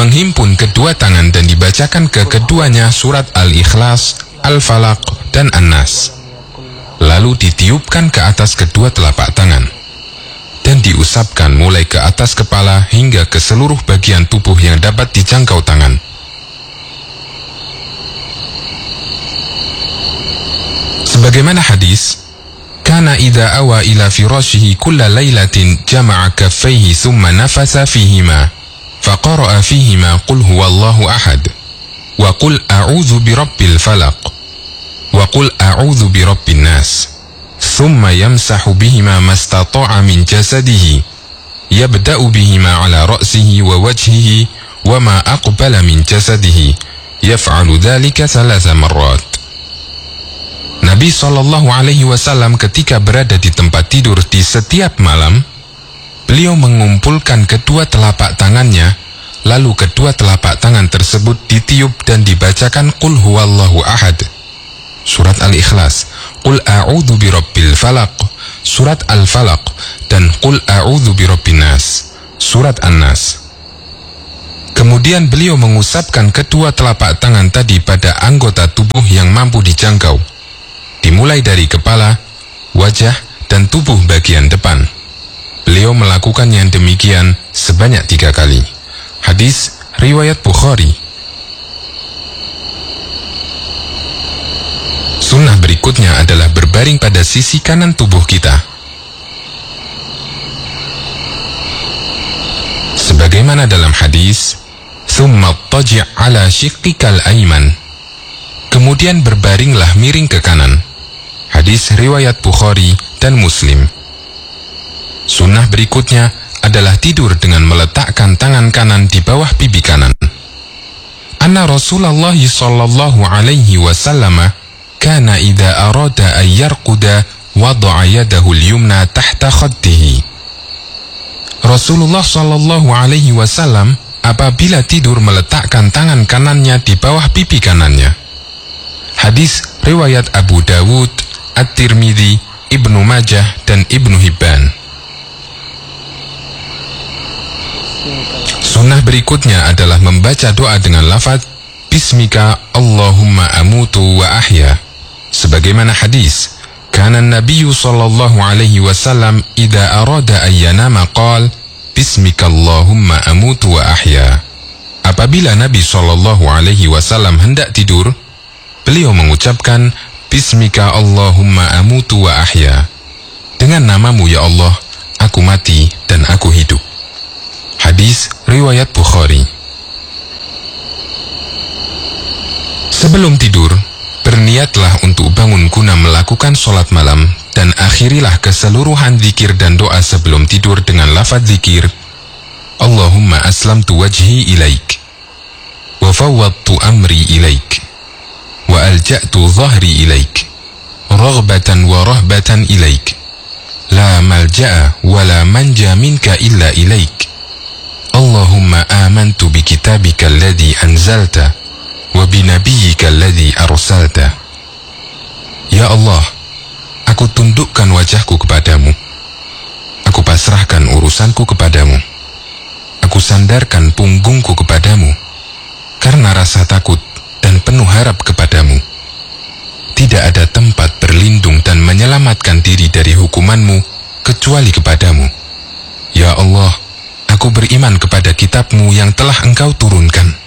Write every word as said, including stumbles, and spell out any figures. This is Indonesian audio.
menghimpun kedua tangan dan dibacakan ke keduanya surat Al-Ikhlas, Al-Falaq, dan An-Nas. Lalu ditiupkan ke atas kedua telapak tangan dan diusapkan mulai ke atas kepala hingga ke seluruh bagian tubuh yang dapat dijangkau tangan. Sebagaimana hadis, kana idza awa ila firashihi kulla lailatin jama'a kaffaihi thumma nafasa fihima faqara'a fihima qul huwallahu ahad wa qul a'udzu birabbil falaq wa qul a'udzu birabbin nas thumma yamsahu bihima mastata'a min jasadihi yabda'u bihima ala ra'sihi wa wajhihi wa ma aqbala min jasadihi yaf'alu dhalika thalatha marrat. Nabi shallallahu alaihi wasallam ketika berada di tempat tidur di setiap malam, beliau mengumpulkan kedua telapak tangannya, lalu kedua telapak tangan tersebut ditiup dan dibacakan Qul huwallahu ahad, surat Al-Ikhlas, Qul a'udzu birabbil falaq, surat Al-Falaq, dan Qul a'udzu birabbin nas, surat An-Nas. Kemudian beliau mengusapkan kedua telapak tangan tadi pada anggota tubuh yang mampu dijangkau, dimulai dari kepala, wajah, dan tubuh bagian depan. Beliau melakukan yang demikian sebanyak tiga kali. Hadis riwayat Bukhari. Sunnah berikutnya adalah berbaring pada sisi kanan tubuh kita. Sebagaimana dalam hadis, "Tsumma taji' ala shiqqikal ayman." Kemudian berbaringlah miring ke kanan. Hadis riwayat Bukhari dan Muslim. Sunnah berikutnya adalah tidur dengan meletakkan tangan kanan di bawah pipi kanan. Anna Rasulullah sallallahu alaihi wasallam kana idza arada an yarquda wada'a yadahu al-yumna tahta khaddihi. Rasulullah sallallahu alaihi wasallam apabila tidur meletakkan tangan kanannya di bawah pipi kanannya. Hadis riwayat Abu Dawud, At-Tirmidzi, Ibnu Majah, dan Ibnu Hibban. Sunnah berikutnya adalah membaca doa dengan lafaz Bismika Allahumma amutu wa ahya. Sebagaimana hadis, kana Nabiyyu sallallahu alaihi wasallam idza arada an yanama qala Bismika Allahumma amutu wa ahya. Apabila Nabi sallallahu alaihi wasallam hendak tidur, beliau mengucapkan Bismika Allahumma amutu wa ahya. Dengan namamu ya Allah, aku mati dan aku hidup. Hadis riwayat Bukhari. Sebelum tidur, berniatlah untuk bangun guna melakukan sholat malam dan akhirilah keseluruhan zikir dan doa sebelum tidur dengan lafaz zikir Allahumma aslamtu wajhi ilaik wa fawwadtu amri ilaik wa alja'tu dhahri ilaik raghbatan wa rahbatan ilaik la malja'a wa la manja minka illa ilaik Allahumma amantu bi kitabika alladhi anzalta wa bi nabiyyika alladhi arsalta. Ya Allah, aku tundukkan wajahku kepadamu, aku pasrahkan urusanku kepadamu, aku sandarkan punggungku kepadamu karena rasa takut dan penuh harap kepadamu. Tidak ada tempat berlindung dan menyelamatkan diri dari hukumanmu kecuali kepadamu. Ya Allah, aku beriman kepada kitabmu yang telah engkau turunkan.